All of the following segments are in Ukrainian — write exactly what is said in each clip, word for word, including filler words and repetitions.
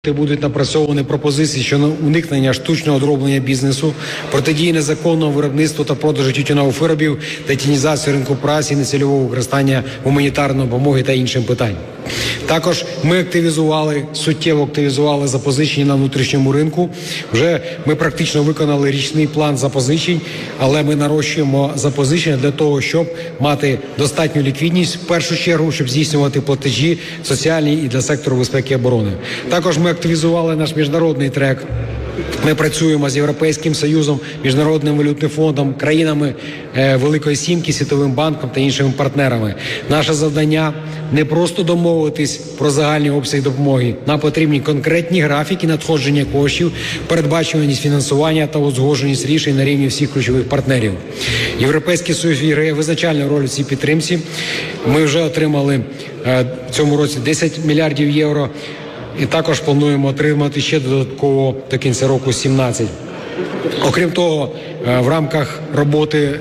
Будуть напрацьовані пропозиції щодо уникнення штучного дроблення бізнесу, протидії незаконного виробництва та продажу тютюнових виробів, детінізацію ринку праці, нецільового використання гуманітарної допомоги та іншим питань. Також ми активізували, суттєво активізували запозичення на внутрішньому ринку. Вже ми практично виконали річний план запозичень, але ми нарощуємо запозичення для того, щоб мати достатню ліквідність, в першу чергу, щоб здійснювати платежі соціальні і для сектору безпеки і оборони. Також ми активізували наш міжнародний трек. Ми працюємо з Європейським Союзом, Міжнародним валютним фондом, країнами е, Великої Сімки, Світовим банком та іншими партнерами. Наше завдання не просто домовитись про загальний обсяг допомоги. Нам потрібні конкретні графіки надходження коштів, передбачуваність фінансування та узгодженість рішень на рівні всіх ключових партнерів. Європейський Союз грає визначальну роль у цій підтримці. Ми вже отримали е, в цьому році десять мільярдів євро. І також плануємо отримати ще додатково до кінця року сімнадцять. Окрім того, в рамках роботи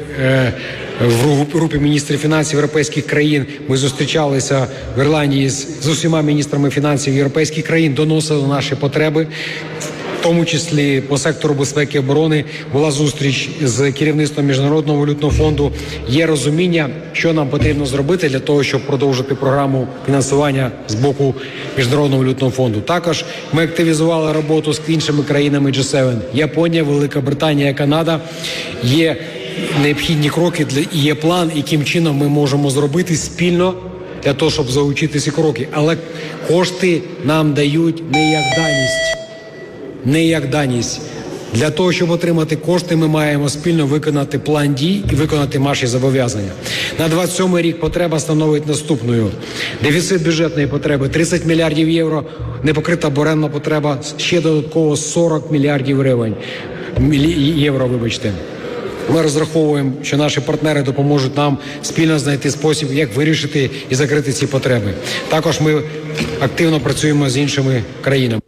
в групі міністрів фінансів європейських країн ми зустрічалися в Ірландії з усіма міністрами фінансів європейських країн, доносили наші потреби. В тому числі по сектору безпеки і оборони була зустріч з керівництвом Міжнародного валютного фонду. Є розуміння, що нам потрібно зробити для того, щоб продовжити програму фінансування з боку Міжнародного валютного фонду. Також ми активізували роботу з іншими країнами джі севен. Японія, Велика Британія, Канада. Є необхідні кроки для, і є план, яким чином ми можемо зробити спільно для того, щоб залучити ці кроки. Але кошти нам дають не як даність. Не як даність. Для того, щоб отримати кошти, ми маємо спільно виконати план дій і виконати наші зобов'язання. На двадцять сьомий рік потреба становить наступною. Дефіцит бюджетної потреби тридцять мільярдів євро, непокрита оборонна потреба ще додатково сорок мільярдів гривень, євро, вибачте. Ми розраховуємо, що наші партнери допоможуть нам спільно знайти спосіб, як вирішити і закрити ці потреби. Також ми активно працюємо з іншими країнами.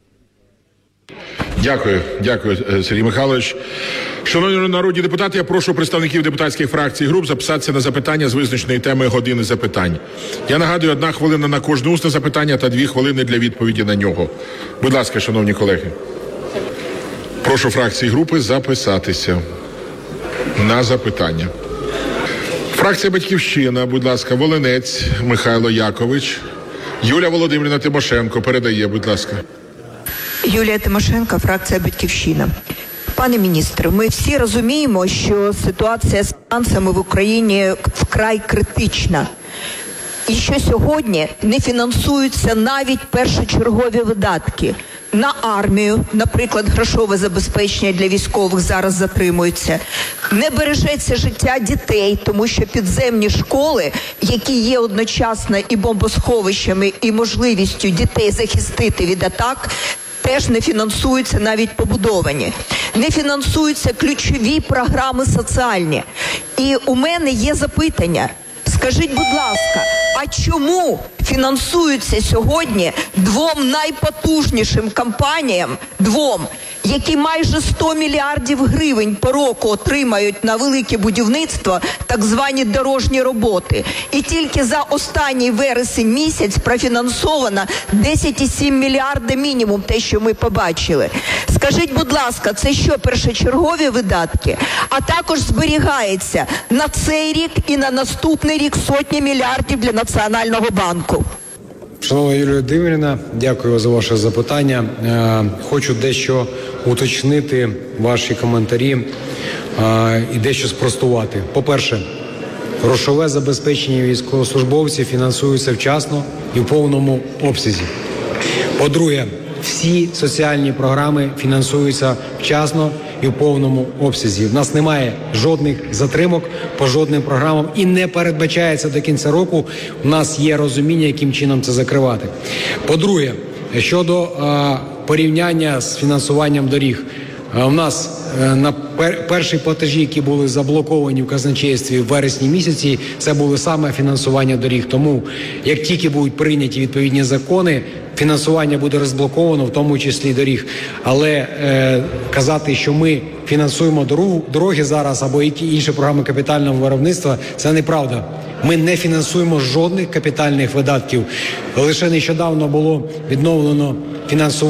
Дякую, дякую, Сергій Михайлович. Шановні народні депутати, я прошу представників депутатських фракцій і груп записатися на запитання з визначеної теми години запитань. Я нагадую, одна хвилина на кожне усне запитання та дві хвилини для відповіді на нього. Будь ласка, шановні колеги. Прошу фракції і групи записатися на запитання. Фракція «Батьківщина», будь ласка, Волинець Михайло Якович. Юлія Володимирівна Тимошенко передає, будь ласка. Юлія Тимошенко, фракція «Батьківщина». Пане міністре, ми всі розуміємо, що ситуація з фінансами в Україні вкрай критична. І що сьогодні не фінансуються навіть першочергові видатки. На армію, наприклад, грошове забезпечення для військових зараз затримується. Не бережеться життя дітей, тому що підземні школи, які є одночасно і бомбосховищами, і можливістю дітей захистити від атак, теж не фінансуються, навіть побудовані. Не фінансуються ключові програми соціальні. І у мене є запитання. Скажіть, будь ласка, а чому фінансуються сьогодні двом найпотужнішим компаніям, двом, які майже сто мільярдів гривень по року отримають на велике будівництво, так звані дорожні роботи. І тільки за останній вересень місяць профінансовано десять цілих сім мільярда мінімум, те, що ми побачили. Скажіть, будь ласка, це що, першочергові видатки? А також зберігається на цей рік і на наступний рік сотні мільярдів для Національного банку. Шановна Юлія Володимирівна, дякую за ваше запитання. Хочу дещо уточнити ваші коментарі і дещо спростувати. По-перше, грошове забезпечення військовослужбовців фінансується вчасно і в повному обсязі. По-друге, всі соціальні програми фінансуються вчасно і в повному обсязі. У нас немає жодних затримок по жодним програмам і не передбачається до кінця року. У нас є розуміння, яким чином це закривати. По-друге, щодо е, порівняння з фінансуванням доріг. Е, у нас е, на пер, перші платежі, які були заблоковані в казначействі в вересні місяці, це було саме фінансування доріг. Тому, як тільки будуть прийняті відповідні закони, фінансування буде розблоковано, в тому числі доріг. Але е, казати, що ми фінансуємо дорогу, дороги зараз або які інші програми капітального виробництва, це неправда. Ми не фінансуємо жодних капітальних видатків. Лише нещодавно було відновлено фінансування